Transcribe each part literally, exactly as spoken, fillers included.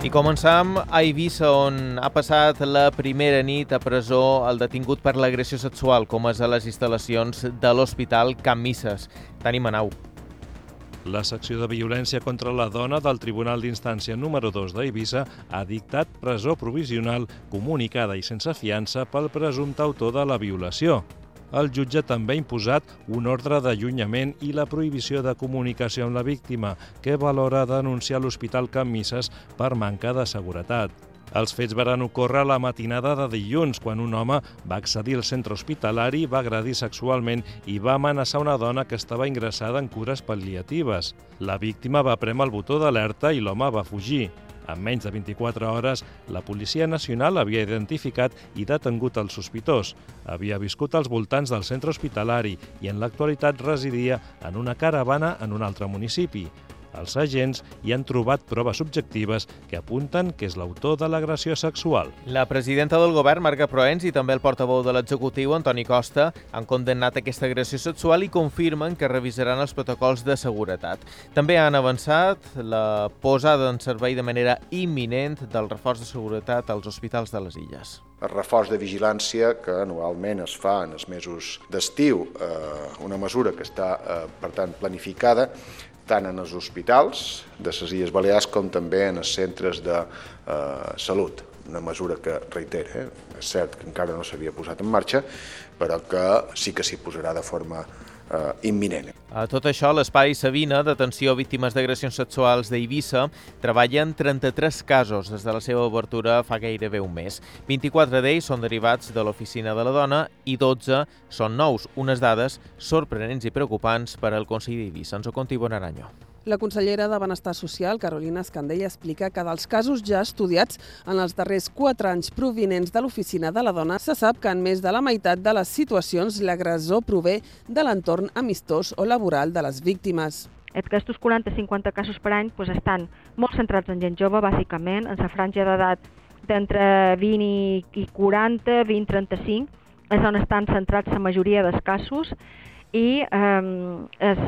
I començam a Eivissa, on ha passat la primera nit a presó el detingut per l'agressió sexual, com és a les instal·lacions de l'Hospital Can Misses. Tenim Manau. La secció de violència contra la dona del Tribunal d'Instància número dos d'Eivissa ha dictat presó provisional comunicada i sense fiança pel presumpte autor de la violació. El jutge també ha imposat un ordre d'allunyament i la prohibició de comunicació amb la víctima, que valora denunciar l'Hospital Can Misses per manca de seguretat. Els fets varen ocórrer la matinada de dilluns, quan un home va accedir al centre hospitalari, va agredir sexualment i va amenaçar una dona que estava ingressada en cures pal·liatives. La víctima va prémer el botó d'alerta i l'home va fugir. En menys de vint-i-quatre hores, la Policia Nacional havia identificat i detengut el sospitós. Havia viscut als voltants del centre hospitalari i en l'actualitat residia en una caravana en un altre municipi. Els agents hi han trobat proves objectives que apunten que és l'autor de l'agressió sexual. La presidenta del govern, Marga Proens, i també el portaveu de l'executiu, Antoni Costa, han condemnat aquesta agressió sexual i confirmen que revisaran els protocols de seguretat. També han avançat la posada en servei de manera imminent del reforç de seguretat als hospitals de les Illes. El reforç de vigilància que anualment es fa en els mesos d'estiu, eh, una mesura que està, eh, per tant, planificada tant en els hospitals de les Illes Balears com també en els centres de eh, salut. Una mesura que, reitera, eh, és cert que encara no s'havia posat en marxa, però que sí que s'hi posarà de forma eh, imminent. A tot això, l'Espai Sabina, d'atenció a víctimes d'agressions sexuals d'Eivissa, treballa en trenta-tres casos des de la seva obertura fa gairebé un mes. vint-i-quatre d'ells són derivats de l'Oficina de la Dona i dotze són nous, unes dades sorprenents i preocupants per al Consell d'Eivissa. Ens ho conta Ivonne Aranyo. La consellera de Benestar Social, Carolina Escandell, explica que dels casos ja estudiats en els darrers quatre anys provinents de l'Oficina de la Dona, se sap que en més de la meitat de les situacions l'agressor prové de l'entorn amistós o laboral de les víctimes. Aquests quaranta a cinquanta casos per any doncs, estan molt centrats en gent jove, bàsicament, en la franja d'edat d'entre vint i quaranta, vint a trenta-cinc, és on estan centrats la majoria dels casos, i eh,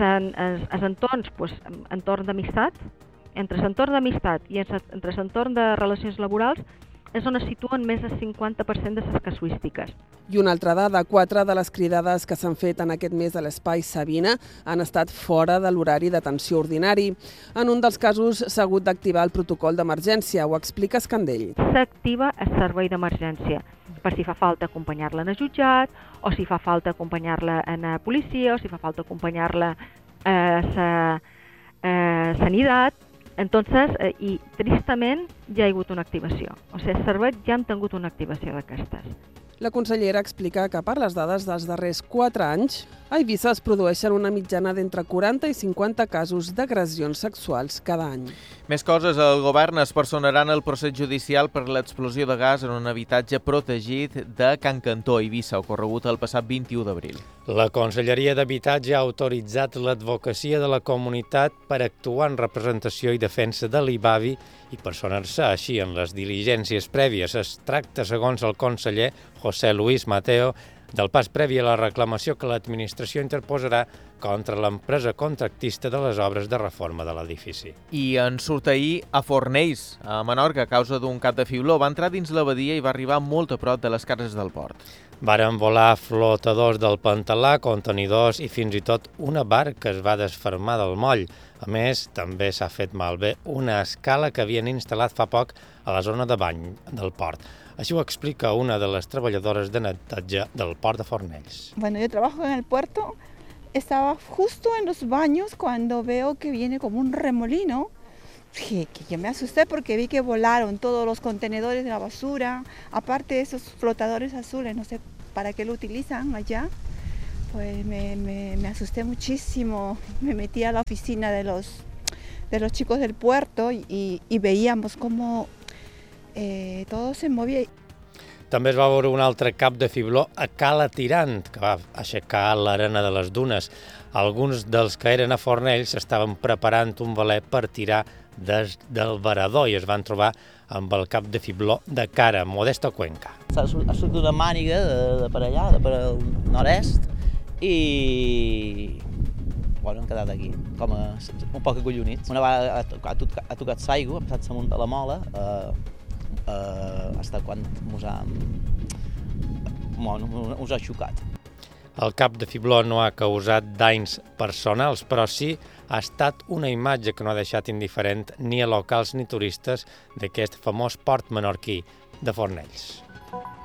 els entorns, doncs, entorn d'amistat, entre l'entorn d'amistat i entre l'entorn de relacions laborals, és on es situen més del cinquanta per cent de les casuístiques. I una altra dada, quatre de les cridades que s'han fet en aquest mes a l'Espai Sabina han estat fora de l'horari d'atenció ordinari. En un dels casos s'ha hagut d'activar el protocol d'emergència, ho explica Escandell. S'activa el servei d'emergència, per si fa falta acompanyar-la en el jutjat, o si fa falta acompanyar-la en la policia, o si fa falta acompanyar-la a la eh, sanitat. Entonces, eh, i tristament ja hi ha hagut una activació. O sigui, els serveis ja han tingut una activació d'aquestes. La consellera explica que per les dades dels darrers quatre anys, a Eivissa es produeixen una mitjana d'entre quaranta i cinquanta casos d'agressions sexuals cada any. Més coses. El govern es personarà en el procés judicial per l'explosió de gas en un habitatge protegit de Can Cantó, Eivissa, ocorregut el passat vint-i-u d'abril. La Conselleria d'Habitatge ha autoritzat l'advocacia de la comunitat per actuar en representació i defensa de l'I B A V I i personar-se així en les diligències prèvies. Es tracta, segons el conseller José Luis Mateo, del pas previ a la reclamació que l'administració interposarà contra l'empresa contractista de les obres de reforma de l'edifici. I en surt ahir a Fornells, a Menorca, a causa d'un cap de fibló. Va entrar dins la badia i va arribar molt a prop de les cases del port. Varen volar flotadors del Pantalà, contenidors i fins i tot una barca que es va desfermar del moll. A més, també s'ha fet malbé una escala que havien instal·lat fa poc a la zona de bany del port. Així ho explica una de les treballadores de netatge del port de Fornells. Bueno, yo trabajo en el puerto. Estaba justo en los baños cuando veo que viene como un remolino. Que, que yo me asusté porque vi que volaron todos los contenedores de la basura, aparte de esos flotadores azules, no sé para qué lo utilizan allá. Pues me, me, me asusté muchísimo. Me metí a la oficina de los, de los chicos del puerto y, y veíamos cómo eh, todo se movía. També es va veure un altre cap de fibló a Cala Tirant, que va aixecar l'arena de les dunes. Alguns dels que eren a Fornells estaven preparant un veler per tirar des del varador i es van trobar amb el cap de fibló de cara, Modesto Cuenca. Ha sortit una màniga de, de per allà, de per al nord-est, i bueno, hem quedat aquí, com a, un poc acollonits. Una vegada ha, ha, ha tocat s'aigua, ha passat damunt de la mola, eh, eh, hasta quan mos ha, bueno, us ha xocat. El cap de fibló no ha causat danys personals, però sí ha estat una imatge que no ha deixat indiferent ni a locals ni turistes d'aquest famós port menorquí de Fornells.